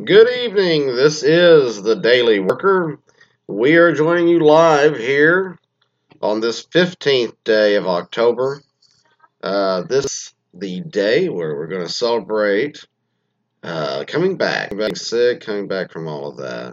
Good evening. This is the Daily Worker. We are joining you live here on this 15th day of October. This the day where we're going to celebrate coming back sick, coming back from all of that.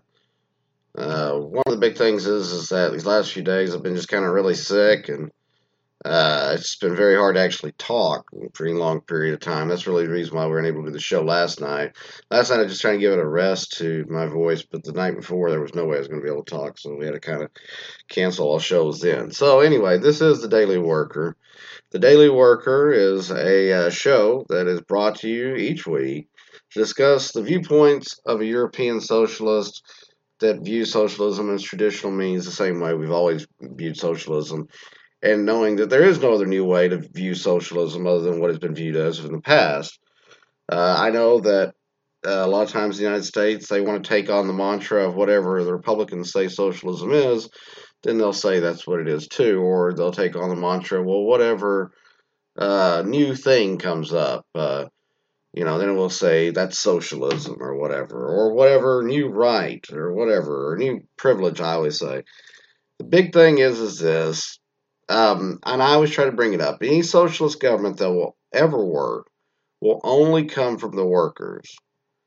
One of the big things is that these last few days I've been just kind of really sick, and it's been very hard to actually talk for a pretty long period of time. That's really the reason why we weren't able to do the show last night. Last night I was just trying to give it a rest to my voice, but the night before there was no way I was going to be able to talk, so we had to kind of cancel all shows then. So anyway, this is the Daily Worker. The Daily Worker is a show that is brought to you each week to discuss the viewpoints of a European socialist that views socialism as traditional means the same way we've always viewed socialism, and knowing that there is no other new way to view socialism other than what has been viewed as in the past. I know that a lot of times in the United States they want to take on the mantra of whatever the Republicans say socialism is, then they'll say that's what it is too, or they'll take on the mantra, well, whatever new thing comes up, then it will say that's socialism or whatever new right or whatever, or new privilege, I always say. The big thing is this. And I always try to bring it up. Any socialist government that will ever work will only come from the workers.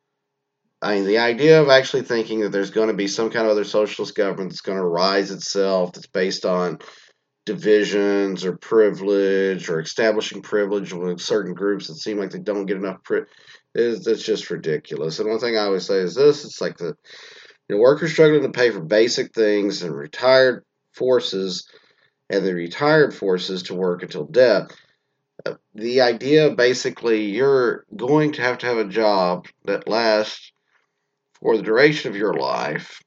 I mean, the idea of actually thinking that there's going to be some kind of other socialist government that's going to rise itself, that's based on divisions or privilege or establishing privilege with certain groups that seem like they don't get enough that's just ridiculous. And one thing I always say is this: it's like the workers struggling to pay for basic things and retired forces and the retired forces to work until death. The idea basically you're going to have a job that lasts for the duration of your life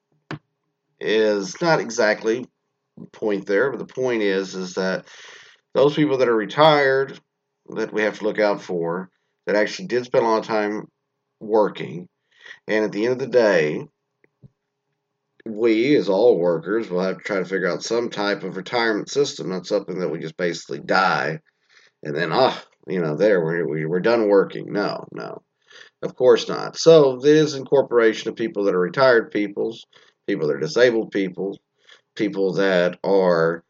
is not exactly the point there, but the point is that those people that are retired that we have to look out for that actually did spend a lot of time working, and at the end of the day, we, as all workers, will have to try to figure out some type of retirement system, not something that we just basically die and then, there, we're done working. No, no, of course not. So it is incorporation of people that are retired people that are disabled people that are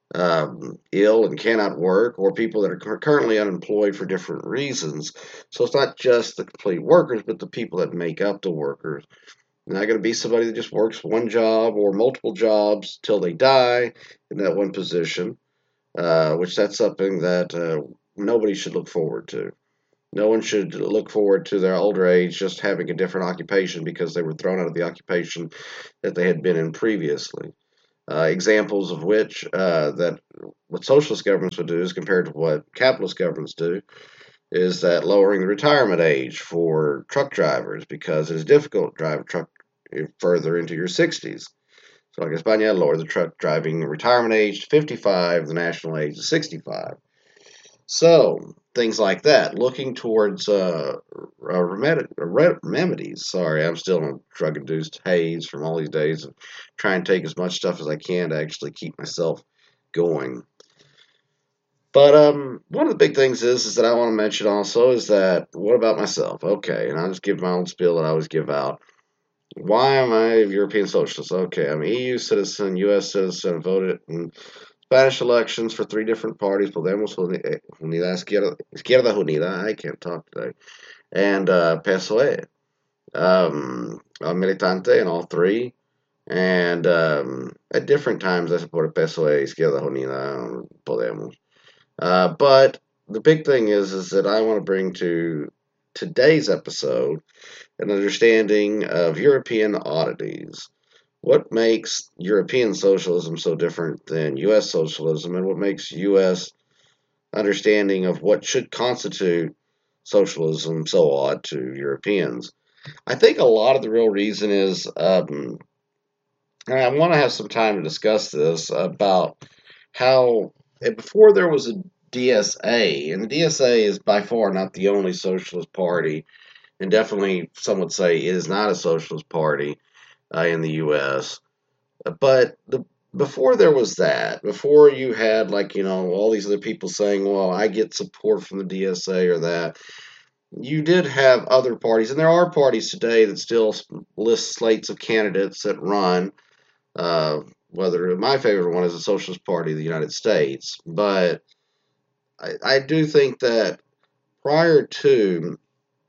ill and cannot work, or people that are currently unemployed for different reasons. So it's not just the complete workers, but the people that make up the workers. Not going to be somebody that just works one job or multiple jobs till they die in that one position, which that's something that nobody should look forward to. No one should look forward to their older age just having a different occupation because they were thrown out of the occupation that they had been in previously. Examples of which that what socialist governments would do as compared to what capitalist governments do is that lowering the retirement age for truck drivers because it is difficult to drive a truck further into your 60s. So like España lowered the truck driving retirement age to 55, the national age to 65. So things like that, looking towards remedies. Sorry, I'm still in a drug-induced haze from all these days of trying to take as much stuff as I can to actually keep myself going. But one of the big things is that I want to mention also is that what about myself? Okay, and I'll just give my own spiel that I always give out. Why am I a European socialist? Okay, I'm an EU citizen, US citizen, voted in Spanish elections for 3 different parties, Podemos, Unida, Izquierda Unida, I can't talk today, and PSOE. I'm militante in all 3, and at different times I supported PSOE, Izquierda Unida, Podemos. But the big thing is that I want to bring to today's episode an understanding of European oddities. What makes European socialism so different than U.S. socialism, and what makes U.S. understanding of what should constitute socialism so odd to Europeans? I think a lot of the real reason is, and I want to have some time to discuss this, about how before there was a DSA, and the DSA is by far not the only socialist party, and definitely some would say it is not a socialist party in the U.S. But before there was that, before you had all these other people saying, "Well, I get support from the DSA or that," you did have other parties, and there are parties today that still list slates of candidates that run. Uh, Whether my favorite one is the Socialist Party of the United States, but I do think that prior to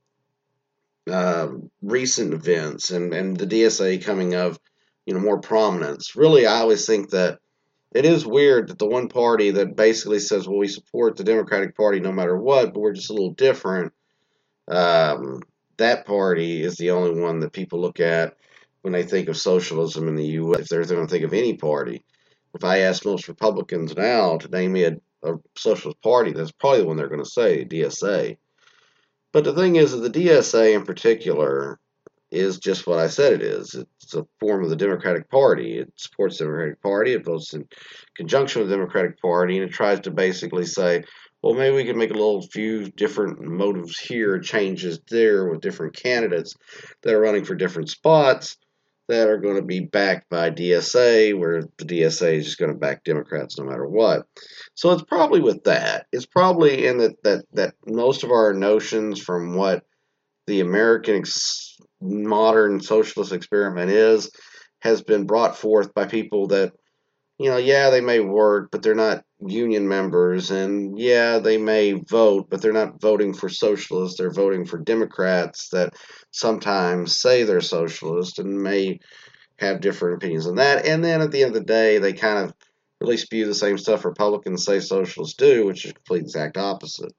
recent events and the DSA coming of more prominence, really I always think that it is weird that the one party that basically says, well, we support the Democratic Party no matter what, but we're just a little different. Um, that party is the only one that people look at when they think of socialism in the U.S. If they're going to think of any party, if I ask most Republicans now to name me a socialist party, that's probably the one they're going to say, DSA. But the thing is that the DSA in particular is just what I said it is. It's a form of the Democratic Party. It supports the Democratic Party. It votes in conjunction with the Democratic Party, and it tries to basically say, well, maybe we can make a little few different motives here, changes there with different candidates that are running for different spots that are going to be backed by DSA, where the DSA is just going to back Democrats no matter what. So it's probably with that. It's probably in that most of our notions from what the American modern socialist experiment has been brought forth by people that yeah, they may work, but they're not union members, and yeah, they may vote, but they're not voting for socialists. They're voting for Democrats that sometimes say they're socialist and may have different opinions on that. And then at the end of the day, they kind of really spew the same stuff Republicans say socialists do, which is the complete exact opposite.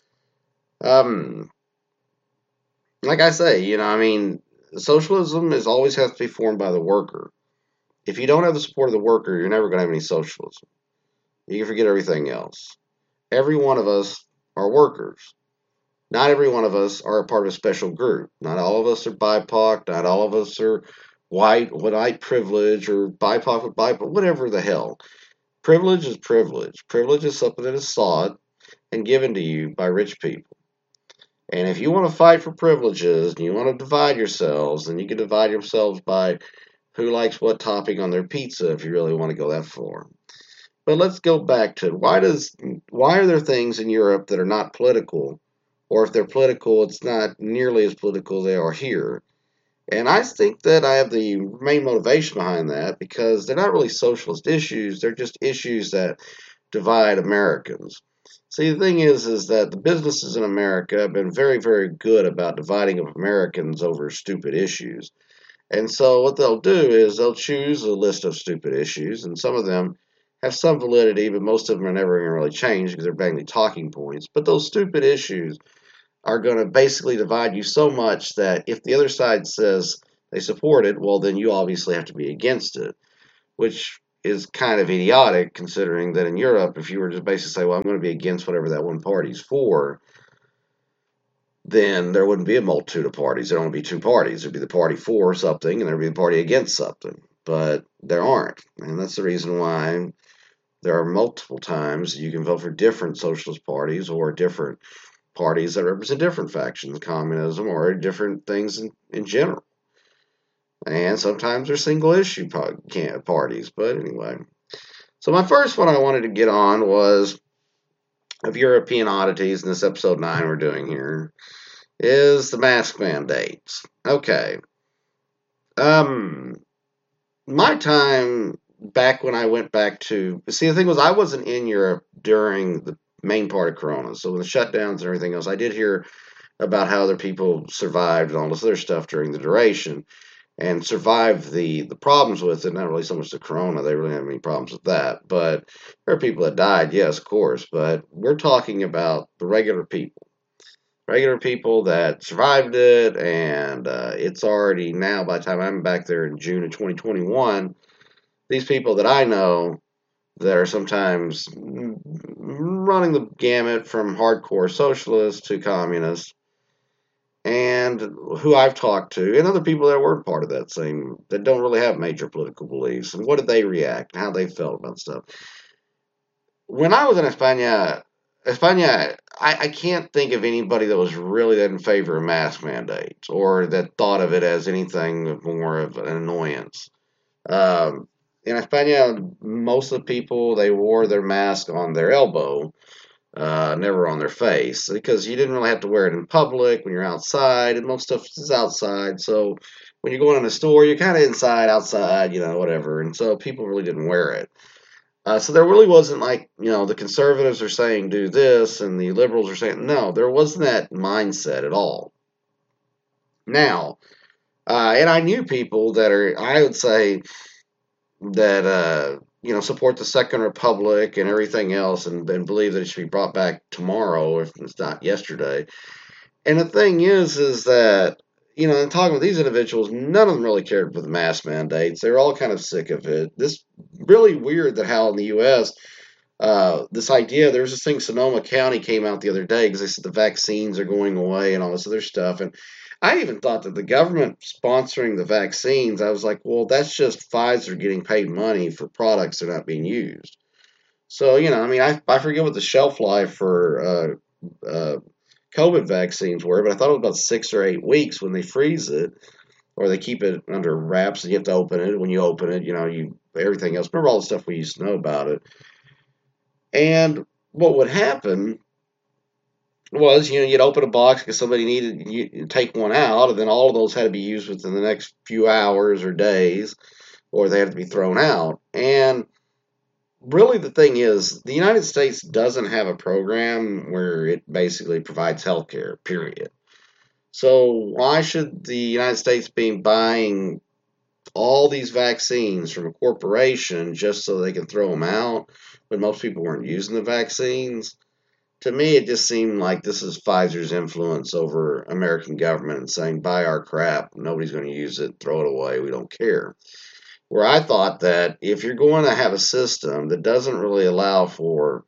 Um, like I say, I mean, socialism is always has to be formed by the worker. If you don't have the support of the worker, you're never going to have any socialism. You can forget everything else. Every one of us are workers. Not every one of us are a part of a special group. Not all of us are BIPOC. Not all of us are white privilege, or BIPOC with BIPOC, whatever the hell. Privilege is privilege. Privilege is something that is sought and given to you by rich people. And if you want to fight for privileges and you want to divide yourselves, then you can divide yourselves by who likes what topping on their pizza if you really want to go that far. But let's go back to why are there things in Europe that are not political, or if they're political, it's not nearly as political as they are here. And I think that I have the main motivation behind that because they're not really socialist issues; they're just issues that divide Americans. See, the thing is that the businesses in America have been very, very good about dividing up Americans over stupid issues. And so what they'll do is they'll choose a list of stupid issues, and some of them have some validity, but most of them are never going to really change because they're mainly talking points. But those stupid issues are going to basically divide you so much that if the other side says they support it, well, then you obviously have to be against it, which is kind of idiotic considering that in Europe, if you were to basically say, well, I'm going to be against whatever that one party's for, then there wouldn't be a multitude of parties. There'd only be two parties. There'd be the party for something and there'd be the party against something. But there aren't. And that's the reason why there are multiple times you can vote for different socialist parties or different parties that represent different factions, communism, or different things in general. And sometimes they're single issue parties. But anyway. So my first one I wanted to get on was of European oddities in this episode 9 we're doing here is the mask mandates. Okay. Um, my time back when I went back to see the thing was I wasn't in Europe during the main part of Corona, so when the shutdowns and everything else, I did hear about how other people survived and all this other stuff during the duration and survived the problems with it. Not really so much the Corona; they really didn't have any problems with that. But there are people that died, yes, of course. But we're talking about the regular people that survived it, and it's already now, by the time I'm back there in June of 2021, these people that I know that are sometimes running the gamut from hardcore socialists to communists, and who I've talked to, and other people that weren't part of that same, that don't really have major political beliefs, and what did they react, and how they felt about stuff. When I was in España, I can't think of anybody that was really in favor of mask mandates or that thought of it as anything more of an annoyance. In España, most of the people they wore their mask on their elbow, never on their face, because you didn't really have to wear it in public when you're outside, and most stuff is outside. So when you're going in a store, you're kind of inside, outside, whatever. And so people really didn't wear it. So there really wasn't like, the conservatives are saying do this and the liberals are saying no. There wasn't that mindset at all. Now, and I knew people that are, I would say, that support the Second Republic and everything else, and believe that it should be brought back tomorrow if it's not yesterday. And the thing is that in talking with these individuals, none of them really cared for the mask mandates. They were all kind of sick of it. This really weird that how in the U.S. This idea, there's this thing, Sonoma County came out the other day because they said the vaccines are going away and all this other stuff. And I even thought that the government sponsoring the vaccines, I was like, well, that's just Pfizer getting paid money for products that are not being used. So, I forget what the shelf life for COVID vaccines were, but I thought it was about 6 or 8 weeks when they freeze it or they keep it under wraps and you have to open it. When you open it, everything else. Remember all the stuff we used to know about it. And what would happen was, you'd open a box because somebody needed you take one out, and then all of those had to be used within the next few hours or days, or they had to be thrown out. And really, the thing is, the United States doesn't have a program where it basically provides health care, period. So why should the United States be buying all these vaccines from a corporation just so they can throw them out when most people weren't using the vaccines? To me, it just seemed like this is Pfizer's influence over American government and saying, buy our crap, nobody's going to use it, throw it away, we don't care. Where I thought that if you're going to have a system that doesn't really allow for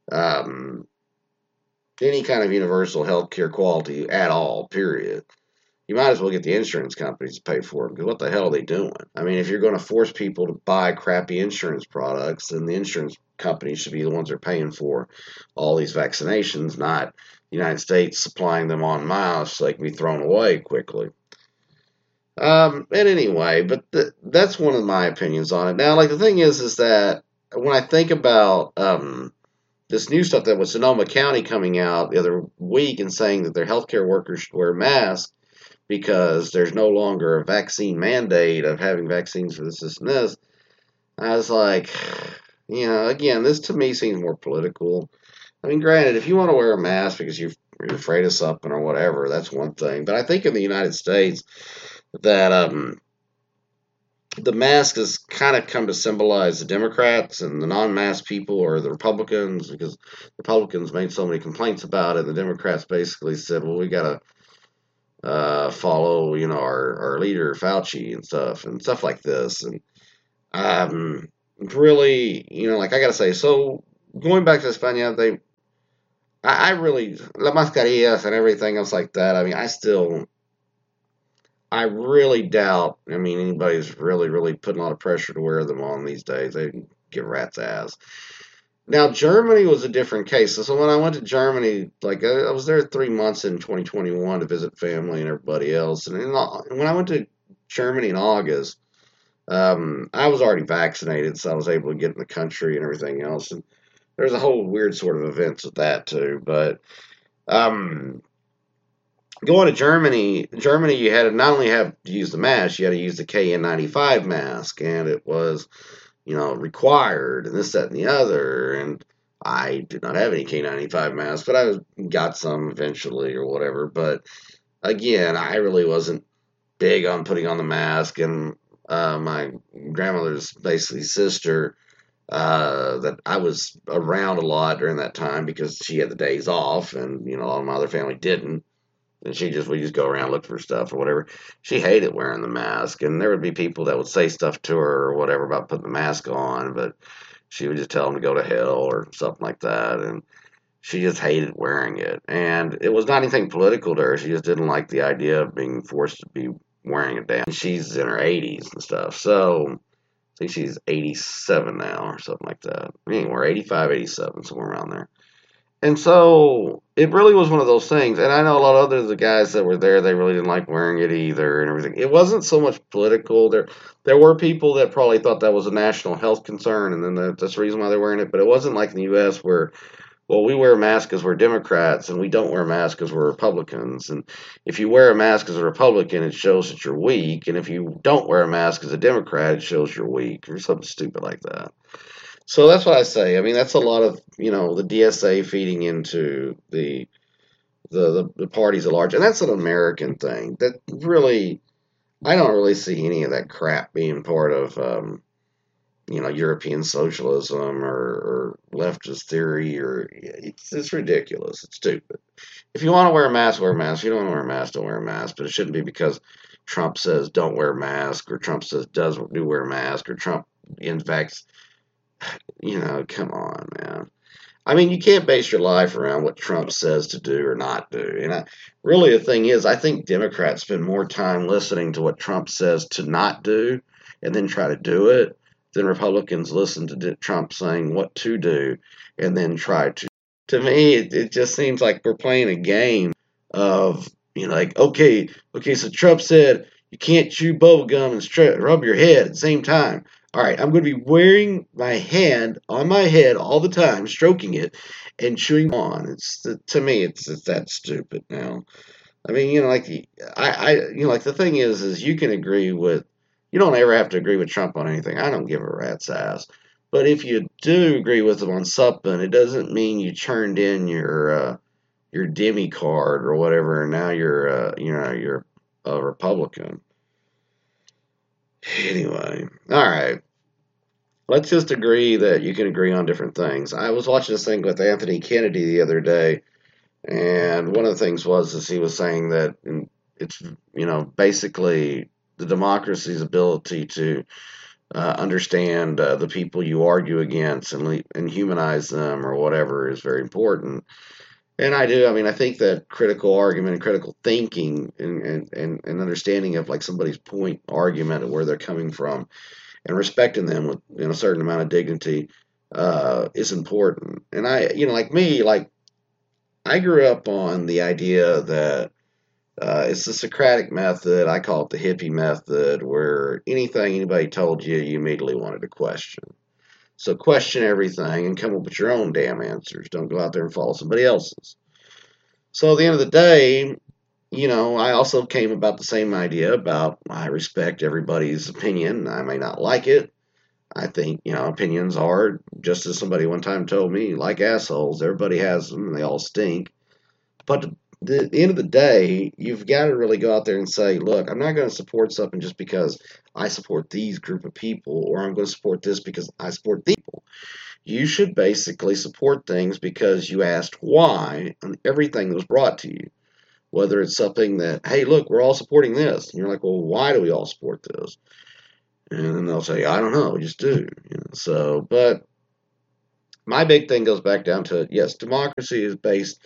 any kind of universal health care quality at all, period, you might as well get the insurance companies to pay for it, because what the hell are they doing? I mean, if you're going to force people to buy crappy insurance products, then the insurance companies should be the ones that are paying for all these vaccinations, not the United States supplying them en masse so they can be thrown away quickly. And anyway, but that's one of my opinions on it. Now, like, the thing is that when I think about this new stuff that was Sonoma County coming out the other week and saying that their healthcare workers should wear masks because there's no longer a vaccine mandate of having vaccines for this, and this, I was like, again, this to me seems more political. I mean, granted, if you want to wear a mask because you're afraid of something or whatever, that's one thing. But I think in the United States that the mask has kind of come to symbolize the Democrats, and the non-mask people are the Republicans, because the Republicans made so many complaints about it. The Democrats basically said, well, we got to follow, our leader Fauci and stuff like this. And really, like, I gotta say, so going back to España, I really, la mascarillas and everything else like that. I mean, I really doubt. I mean, anybody's really putting a lot of pressure to wear them on these days. They get rat's ass. Now, Germany was a different case. So when I went to Germany, like, I was there 3 months in 2021 to visit family and everybody else. And when I went to Germany in August, I was already vaccinated, so I was able to get in the country and everything else. And there's a whole weird sort of events with that too. But going to Germany, you had to not only have to use the mask, you had to use the KN95 mask, and it was required, and this, that, and the other. And I did not have any K95 masks, but I got some eventually or whatever. But again, I really wasn't big on putting on the mask. And my grandmother's basically sister, that I was around a lot during that time because she had the days off, and a lot of my other family didn't. And we just go around look for stuff or whatever. She hated wearing the mask, and there would be people that would say stuff to her or whatever about putting the mask on, but she would just tell them to go to hell or something like that. And she just hated wearing it, and it was not anything political to her. She just didn't like the idea of being forced to be wearing it down. She's in her 80s and stuff, so I think she's 87 now or something like that. Anywhere 85, 87, somewhere around there. And so it really was one of those things. And I know a lot of the guys that were there, they really didn't like wearing it either and everything. It wasn't so much political. There were people that probably thought that was a national health concern, and then that's the reason why they're wearing it. But it wasn't like in the U.S. where well, we wear a mask because we're Democrats, and we don't wear a mask because we're Republicans. And if you wear a mask as a Republican, it shows that you're weak. And if you don't wear a mask as a Democrat, it shows you're weak, or something stupid like that. So that's what I say. I mean, that's a lot of, the DSA feeding into the parties at large. And that's an American thing. That really, I don't really see any of that crap being part of, European socialism or leftist theory, or it's ridiculous. It's stupid. If you want to wear a mask, wear a mask. If you don't want to wear a mask, don't wear a mask. But it shouldn't be because Trump says don't wear a mask, or Trump says do wear a mask, or Trump in fact, come on, man. I mean, you can't base your life around what Trump says to do or not do. And really, the thing is, I think Democrats spend more time listening to what Trump says to not do and then try to do it than Republicans listen to Trump saying what to do and then try to. To me, it just seems like we're playing a game of, like, okay, so Trump said you can't chew bubble gum and rub your head at the same time. All right, I'm going to be wearing my hand on my head all the time, stroking it and chewing on. To me, it's that stupid now. I mean, like the thing is you can agree with. You don't ever have to agree with Trump on anything. I don't give a rat's ass. But if you do agree with him on something, it doesn't mean you turned in your Demi card or whatever, and now you're a Republican. Anyway, all right. Let's just agree that you can agree on different things. I was watching this thing with Anthony Kennedy the other day, and one of the things was he was saying that it's basically the democracy's ability to understand the people you argue against and humanize them or whatever is very important. And I do. I mean, I think that critical argument and critical thinking and understanding of like somebody's point argument and where they're coming from and respecting them with a certain amount of dignity is important. And like me, like I grew up on the idea that it's the Socratic method. I call it the hippie method, where anything anybody told you, you immediately wanted to question. So question everything and come up with your own damn answers. Don't go out there and follow somebody else's. So at the end of the day, I also came about the same idea about I respect everybody's opinion. I may not like it. I think, opinions are, just as somebody one time told me, like assholes. Everybody has them and they all stink. But at the end of the day, you've got to really go out there and say, look, I'm not going to support something just because I support these group of people, or I'm going to support this because I support these people. You should basically support things because you asked why on everything that was brought to you. Whether it's something that, hey, look, we're all supporting this. And you're like, well, why do we all support this? And then they'll say, I don't know, we just do. So, but my big thing goes back down to, yes, democracy is based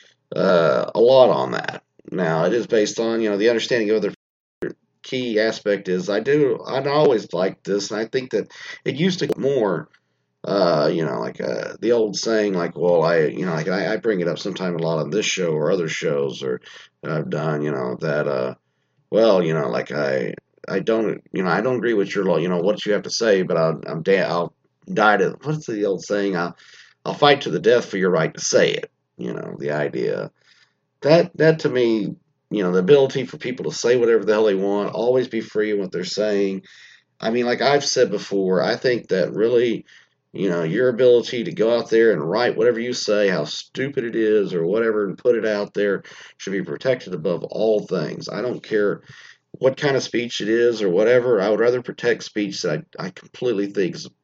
a lot on that. Now, it is based on, the understanding of other key aspect is I always like this, and I think that it used to get more, like the old saying, like, well, I bring it up sometime a lot on this show or other shows or that I've done, that, well, like I don't, I don't agree with your law, what you have to say, but I'll die to, what's the old saying? I'll fight to the death for your right to say it. The idea that to me, the ability for people to say whatever the hell they want, always be free in what they're saying. I mean, like I've said before, I think that really, your ability to go out there and write whatever you say, how stupid it is or whatever, and put it out there should be protected above all things. I don't care what kind of speech it is or whatever. I would rather protect speech that I completely think is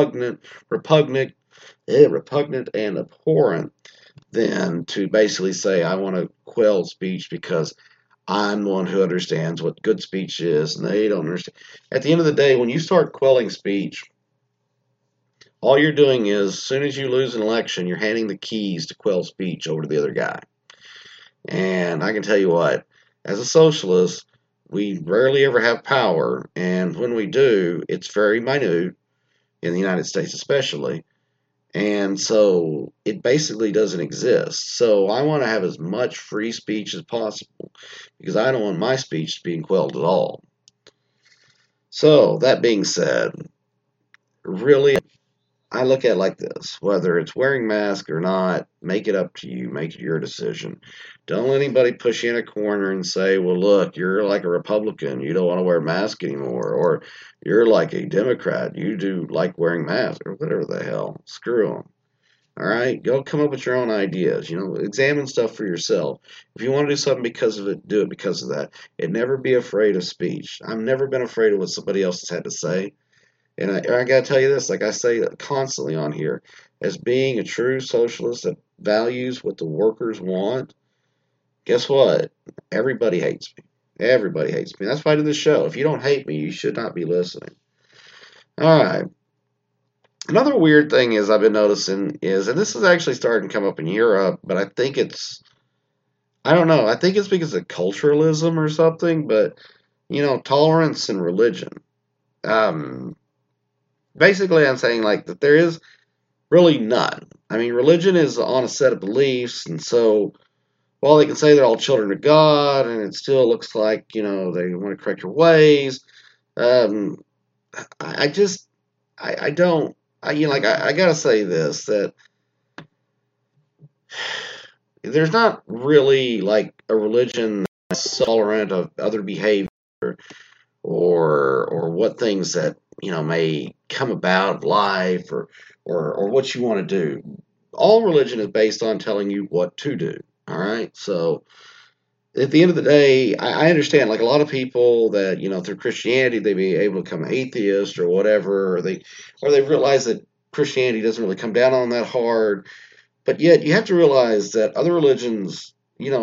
repugnant and abhorrent than to basically say I want to quell speech because I'm the one who understands what good speech is and they don't understand. At the end of the day, when you start quelling speech, all you're doing is, as soon as you lose an election, you're handing the keys to quell speech over to the other guy. And I can tell you what, as a socialist, we rarely ever have power, and when we do, it's very minute, in the United States especially. And so it basically doesn't exist. So I want to have as much free speech as possible because I don't want my speech being quelled at all. So that being said, really, I look at it like this: whether it's wearing mask or not, make it up to you. Make it your decision. Don't let anybody push you in a corner and say, "Well, look, you're like a Republican. You don't want to wear a mask anymore," or "You're like a Democrat. You do like wearing masks," or whatever the hell. Screw them. All right, go come up with your own ideas. Examine stuff for yourself. If you want to do something because of it, do it because of that. And never be afraid of speech. I've never been afraid of what somebody else has had to say. And I got to tell you this, like I say constantly on here, as being a true socialist that values what the workers want, guess what? Everybody hates me. Everybody hates me. That's why I do this show. If you don't hate me, you should not be listening. All right. Another weird thing is I've been noticing is, and this is actually starting to come up in Europe, but I don't know, I think it's because of culturalism or something, but, tolerance and religion. Um, Basically, I'm saying like that there is really none. I mean, religion is on a set of beliefs, and so while they can say they're all children of God, and it still looks like they want to correct your ways, um, I just I don't I gotta say this that there's not really like a religion that's tolerant of other behavior or what things that may come about life or what you want to do. All religion is based on telling you what to do. All right, so at the end of the day, I understand like a lot of people that through Christianity they be able to become atheist or whatever, or they realize that Christianity doesn't really come down on that hard. But yet you have to realize that other religions,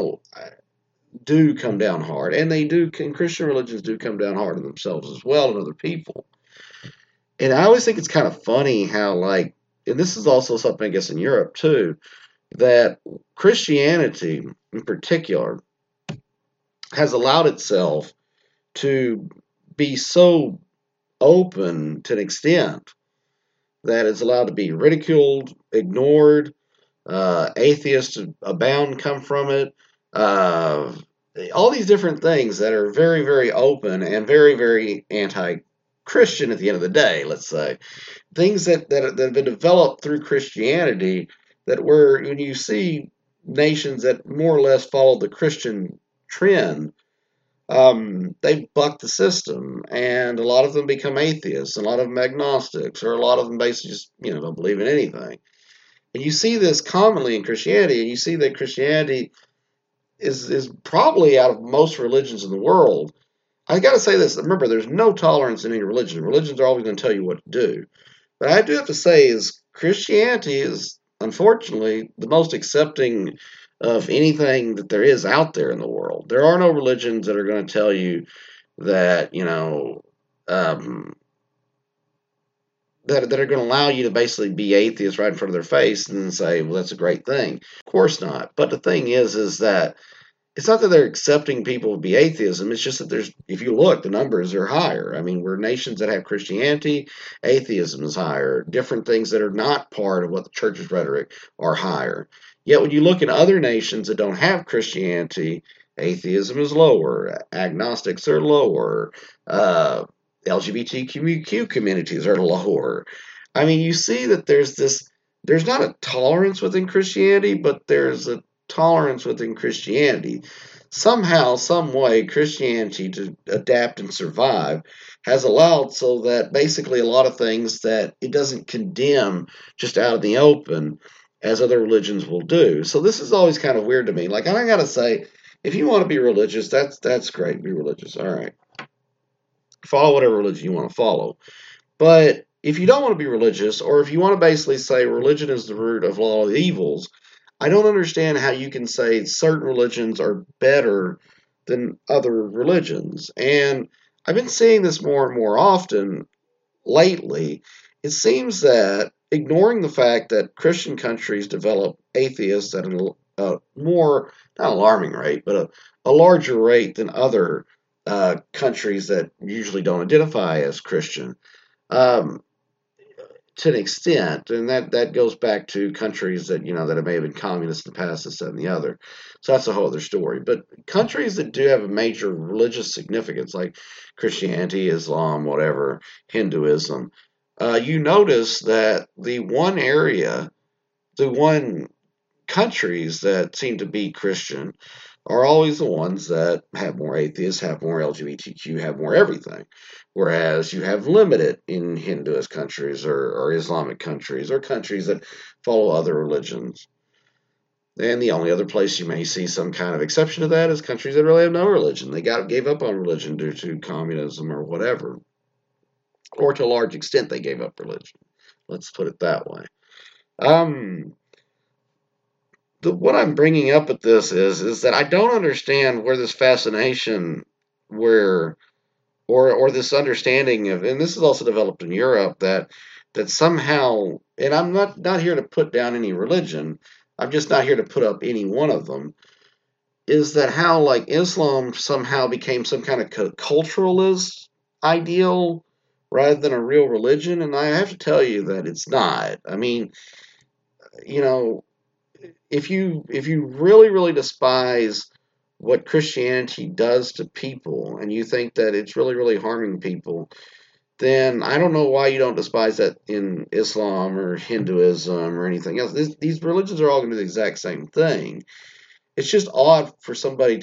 do come down hard, and and Christian religions do come down hard on themselves as well and other people. And I always think it's kind of funny how, like, and this is also something I guess in Europe too, that Christianity in particular has allowed itself to be so open to an extent that it's allowed to be ridiculed, ignored. Atheists abound come from it. Uh, all these different things that are very, very open and very, very anti-Christian at the end of the day, let's say. Things that have been developed through Christianity that where when you see nations that more or less follow the Christian trend, they buck the system, and a lot of them become atheists, and a lot of them agnostics, or a lot of them basically just don't believe in anything. And you see this commonly in Christianity, and you see that Christianity is probably out of most religions in the world. I got to say this. Remember, there's no tolerance in any religion. Religions are always going to tell you what to do. But I do have to say is Christianity is unfortunately the most accepting of anything that there is out there in the world. There are no religions that are going to tell you that um, that are going to allow you to basically be atheist right in front of their face and say, well, that's a great thing. Of course not. But the thing is that it's not that they're accepting people to be atheism. It's just that if you look, the numbers are higher. I mean, we're nations that have Christianity, atheism is higher. Different things that are not part of what the church's rhetoric are higher. Yet when you look at other nations that don't have Christianity, atheism is lower, agnostics are lower, LGBTQ communities are lower. I mean, you see that there's not a tolerance within Christianity, but there's a tolerance within Christianity. Somehow, some way, Christianity to adapt and survive has allowed so that basically a lot of things that it doesn't condemn just out in the open as other religions will do. So this is always kind of weird to me. Like I gotta say, if you want to be religious, that's great. Be religious. All right. Follow whatever religion you want to follow. But if you don't want to be religious, or if you want to basically say religion is the root of all the evils, I don't understand how you can say certain religions are better than other religions. And I've been seeing this more and more often lately. It seems that ignoring the fact that Christian countries develop atheists at a more, not alarming rate, but a larger rate than other countries that usually don't identify as Christian. Um, to an extent, and that goes back to countries that that may have been communist in the past, this, that, and the other. So that's a whole other story. But countries that do have a major religious significance, like Christianity, Islam, whatever, Hinduism, you notice that the one countries that seem to be Christian are always the ones that have more atheists, have more LGBTQ, have more everything. Whereas you have limited in Hinduist countries or Islamic countries or countries that follow other religions. And the only other place you may see some kind of exception to that is countries that really have no religion. They gave up on religion due to communism or whatever, or to a large extent they gave up religion. Let's put it that way. Um, what I'm bringing up with this is that I don't understand where this fascination, where or this understanding of, and this is also developed in Europe, that somehow, and I'm not here to put down any religion. I'm just not here to put up any one of them. Is that how like Islam somehow became some kind of culturalist ideal rather than a real religion? And I have to tell you that it's not. I mean, you know, if you really despise what Christianity does to people and you think that it's really harming people, then I don't know why you don't despise that in Islam or Hinduism or anything else. These religions are all going to do the exact same thing. It's just odd for somebody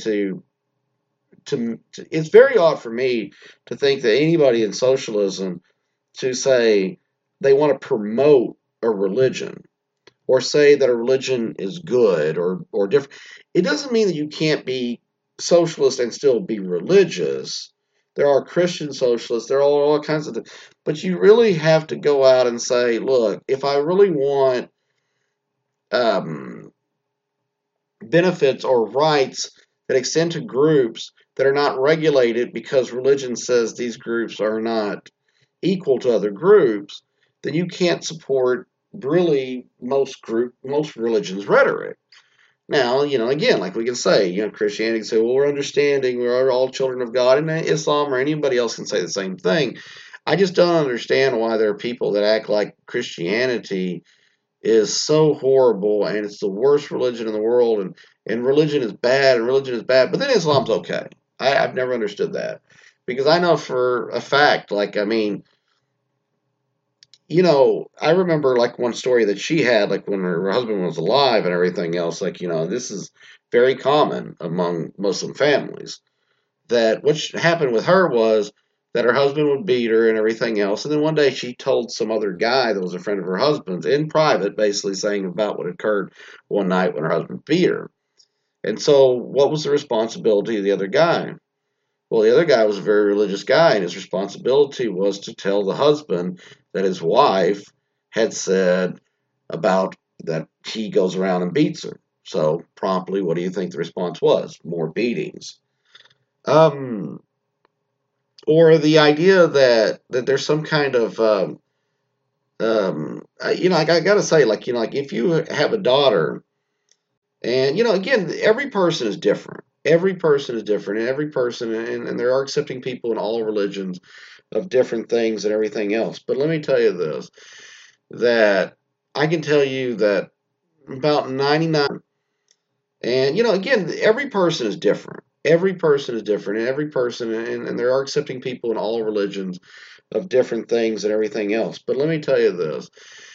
to. It's very odd for me to think that anybody in socialism to say they want to promote a religion or say that a religion is good or different. It doesn't mean that you can't be socialist and still be religious. There are Christian socialists. There are all kinds of things. But you really have to go out and say, look, if I really want um, benefits or rights that extend to groups that are not regulated because religion says these groups are not equal to other groups, then you can't support really most religions' rhetoric. Now, again, like we can say, Christianity can say, well, we're understanding, we're all children of God, and Islam or anybody else can say the same thing. I just don't understand why there are people that act like Christianity is so horrible and it's the worst religion in the world, and religion is bad and religion is bad, but then Islam's okay. I've never understood that because I know for a fact, like, I mean, I remember like one story that she had, like when her husband was alive and everything else. Like, this is very common among Muslim families. That what happened with her was that her husband would beat her and everything else. And then one day she told some other guy that was a friend of her husband's in private, basically saying about what occurred one night when her husband beat her. And so, what was the responsibility of the other guy? Well, the other guy was a very religious guy, and his responsibility was to tell the husband that his wife had said about that he goes around and beats her. So, promptly, what do you think the response was? More beatings. Um, or the idea that there's some kind of I gotta say, like, like if you have a daughter, and again, every person is different. Every person is different, and every person, and there are accepting people in all religions of different things and everything else. But let me tell you this: that I can tell you that about 99, and again, every person is different. Every person is different, and every person, and there are accepting people in all religions of different things and everything else. But let me tell you this: